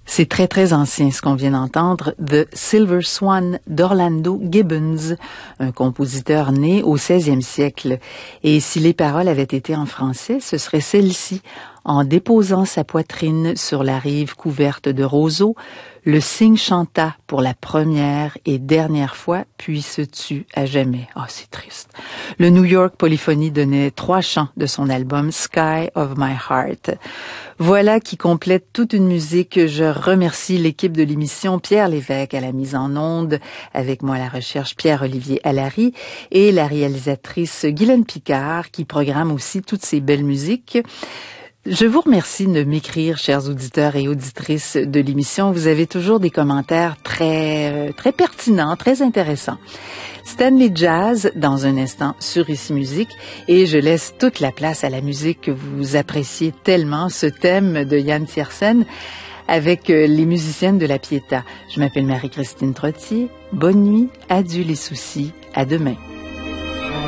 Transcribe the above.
C'est très, très ancien ce qu'on vient d'entendre, The Silver Swan d'Orlando Gibbons, un compositeur né au 16e siècle. Et si les paroles avaient été en français, ce serait celle-ci. En déposant sa poitrine sur la rive couverte de roseaux, le cygne chanta pour la première et dernière fois, puis se tut à jamais. Ah, c'est triste. Le New York Polyphony donnait 3 chants de son album Sky of My Heart. Voilà qui complète toute une musique. Je remercie l'équipe de l'émission, Pierre Lévesque à la mise en onde, avec moi à la recherche Pierre-Olivier Allary et la réalisatrice Guylaine Picard qui programme aussi toutes ces belles musiques. Je vous remercie de m'écrire, chers auditeurs et auditrices de l'émission. Vous avez toujours des commentaires très pertinents, très intéressants. Stanley Jazz, dans un instant, sur Ici Musique, et je laisse toute la place à la musique que vous appréciez tellement, ce thème de Yann Tiersen, avec les musiciennes de la Pietà. Je m'appelle Marie-Christine Trottier. Bonne nuit, adieu les soucis, à demain.